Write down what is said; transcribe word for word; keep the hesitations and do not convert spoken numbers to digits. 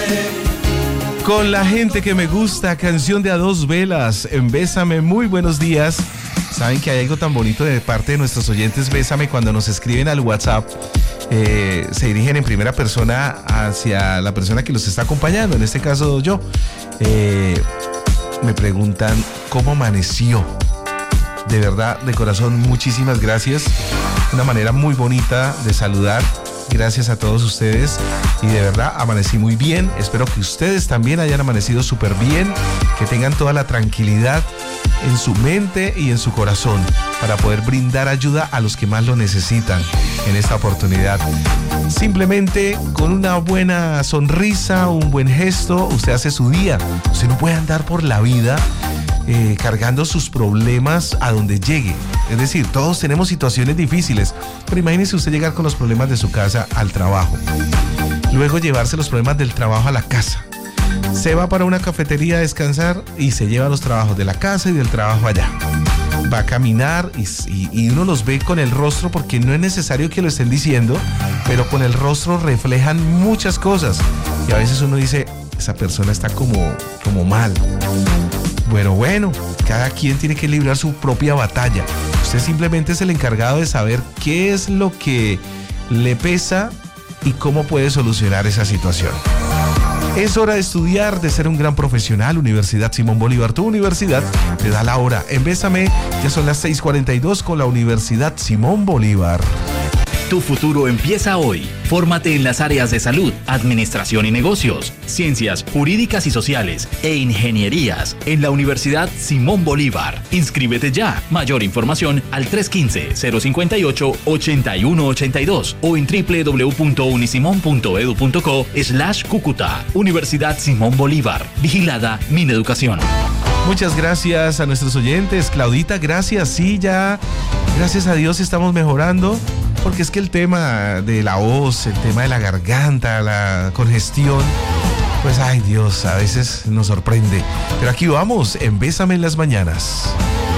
Con la gente que me gusta, canción de A Dos Velas, en Bésame, muy buenos días. Saben que hay algo tan bonito de parte de nuestros oyentes Bésame cuando nos escriben al WhatsApp. Eh, se dirigen en primera persona hacia la persona que los está acompañando, en este caso yo. Eh, me preguntan cómo amaneció. De verdad, de corazón, muchísimas gracias. Una manera muy bonita de saludar. Gracias a todos ustedes y de verdad amanecí muy bien. Espero que ustedes también hayan amanecido súper bien, que tengan toda la tranquilidad en su mente y en su corazón para poder brindar ayuda a los que más lo necesitan en esta oportunidad. Simplemente con una buena sonrisa, un buen gesto, usted hace su día. Usted no puede andar por la vida Eh, cargando sus problemas a donde llegue. Es decir, todos tenemos situaciones difíciles, pero imagínese usted llegar con los problemas de su casa al trabajo, luego llevarse los problemas del trabajo a la casa, se va para una cafetería a descansar y se lleva los trabajos de la casa y del trabajo allá. Va a caminar y, y, y uno los ve con el rostro, porque no es necesario que lo estén diciendo, pero con el rostro reflejan muchas cosas y a veces uno dice, esa persona está como, como mal. Bueno, bueno, cada quien tiene que librar su propia batalla. Usted simplemente es el encargado de saber qué es lo que le pesa y cómo puede solucionar esa situación. Es hora de estudiar, de ser un gran profesional. Universidad Simón Bolívar, tu universidad, te da la hora. En Bésame, ya son las seis cuarenta y dos con la Universidad Simón Bolívar. Tu futuro empieza hoy. Fórmate en las áreas de salud, administración y negocios, ciencias jurídicas y sociales e ingenierías en la Universidad Simón Bolívar. Inscríbete ya. Mayor información al tres uno cinco, cero cinco ocho, ocho uno ocho dos o en doble u doble u doble u punto unisimón punto edu punto co slash Cúcuta. Universidad Simón Bolívar. Vigilada Mineducación. Muchas gracias a nuestros oyentes. Claudita, gracias. Sí, ya, gracias a Dios estamos mejorando. Porque es que el tema de la voz, el tema de la garganta, la congestión, pues ay Dios, a veces nos sorprende. Pero aquí vamos, en Bésame en las mañanas.